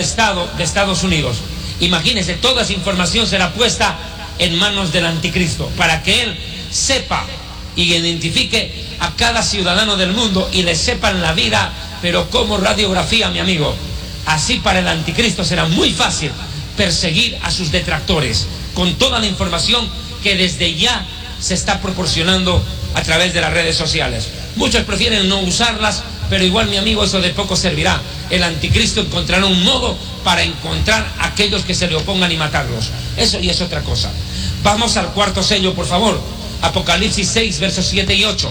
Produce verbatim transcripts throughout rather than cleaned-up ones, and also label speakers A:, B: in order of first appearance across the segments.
A: Estado de Estados Unidos. Imagínense, toda esa información será puesta en manos del anticristo para que él sepa y identifique a cada ciudadano del mundo y le sepan la vida, pero como radiografía, mi amigo. Así para el anticristo será muy fácil perseguir a sus detractores con toda la información que desde ya se está proporcionando a través de las redes sociales. Muchos prefieren no usarlas, pero igual, mi amigo, eso de poco servirá. El anticristo encontrará un modo para encontrar a aquellos que se le opongan y matarlos. Eso y es otra cosa. Vamos al cuarto sello, por favor. Apocalipsis seis, versos siete y ocho.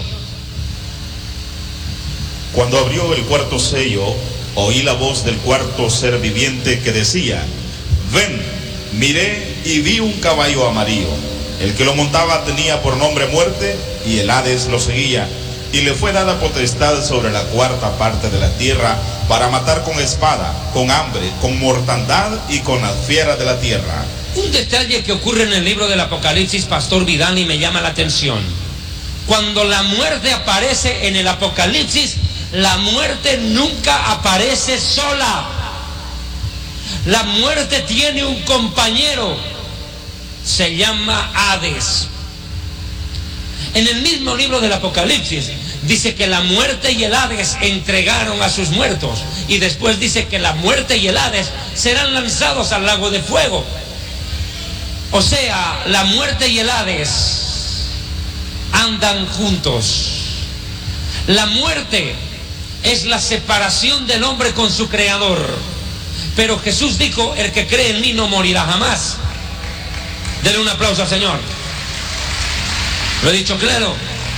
B: Cuando abrió el cuarto sello, oí la voz del cuarto ser viviente que decía: ven. Miré y vi un caballo amarillo. El que lo montaba tenía por nombre Muerte, y el Hades lo seguía. Y le fue dada potestad sobre la cuarta parte de la tierra para matar con espada, con hambre, con mortandad y con las fieras de la tierra.
A: Un detalle que ocurre en el libro del Apocalipsis, Pastor Vidal, y me llama la atención. Cuando la muerte aparece en el Apocalipsis, la muerte nunca aparece sola. La muerte tiene un compañero, se llama Hades. En el mismo libro del Apocalipsis dice que la muerte y el Hades entregaron a sus muertos, y después dice que la muerte y el Hades serán lanzados al lago de fuego. O sea, la muerte y el Hades andan juntos. La muerte es la separación del hombre con su creador, pero Jesús dijo: el que cree en mí no morirá jamás. Denle un aplauso al Señor. Lo he dicho claro.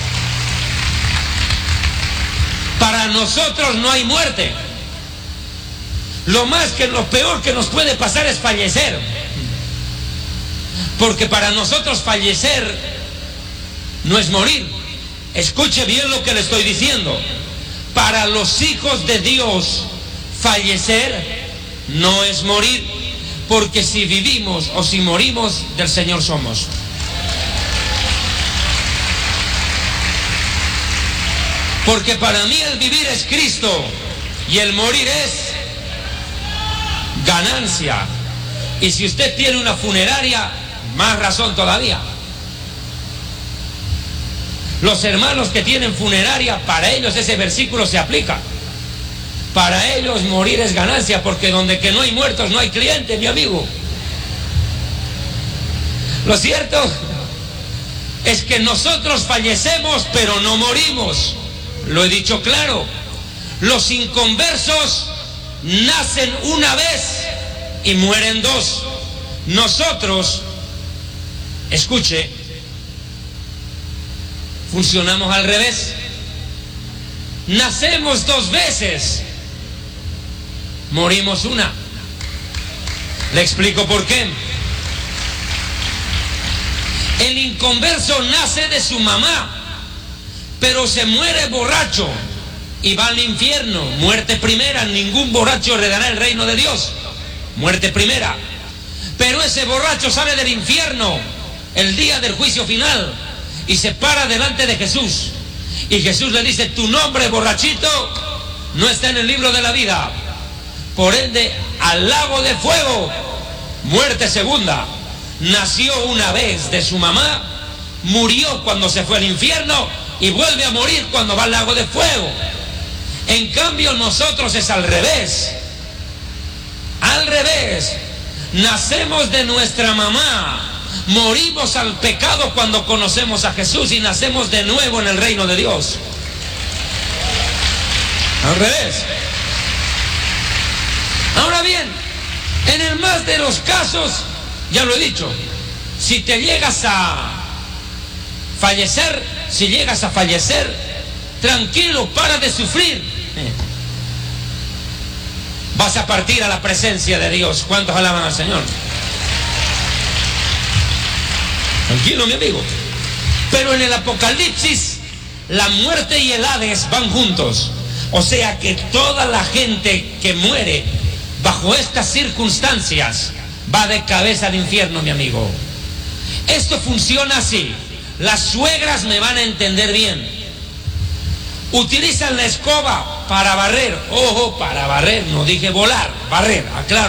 A: Para nosotros no hay muerte. Lo más que lo peor que nos puede pasar es fallecer. Porque para nosotros fallecer no es morir. Escuche bien lo que le estoy diciendo. Para los hijos de Dios, fallecer no es morir. Porque si vivimos o si morimos, del Señor somos. Porque para mí el vivir es Cristo y el morir es ganancia. Y si usted tiene una funeraria, más razón todavía. Los hermanos que tienen funeraria, para ellos ese versículo se aplica. Para ellos morir es ganancia, porque donde que no hay muertos no hay clientes, mi amigo. Lo cierto es que nosotros fallecemos, pero no morimos. Lo he dicho claro. Los inconversos nacen una vez y mueren dos. Nosotros, escuche, funcionamos al revés. Nacemos dos veces, morimos una. Le explico por qué. El inconverso nace de su mamá, pero se muere borracho y va al infierno. Muerte primera. Ningún borracho heredará el reino de Dios. Muerte primera. Pero ese borracho sale del infierno el día del juicio final y se para delante de Jesús. Y Jesús le dice: tu nombre, borrachito, no está en el libro de la vida. Por ende, al lago de fuego. Muerte segunda. Nació una vez de su mamá, murió cuando se fue al infierno y vuelve a morir cuando va al lago de fuego. En cambio, nosotros es al revés. Al revés. Nacemos de nuestra mamá, morimos al pecado cuando conocemos a Jesús y nacemos de nuevo en el reino de Dios. Al revés. Ahora bien, en el más de los casos, ya lo he dicho, si te llegas a fallecer, si llegas a fallecer, tranquilo, para de sufrir. Vas a partir a la presencia de Dios. ¿Cuántos alaban al Señor? Tranquilo, mi amigo. Pero en el Apocalipsis, la muerte y el Hades van juntos. O sea que toda la gente que muere bajo estas circunstancias va de cabeza al infierno, mi amigo. Esto funciona así. Las suegras me van a entender bien. Utilizan la escoba para barrer. Ojo, para barrer, no dije volar, barrer, aclaro.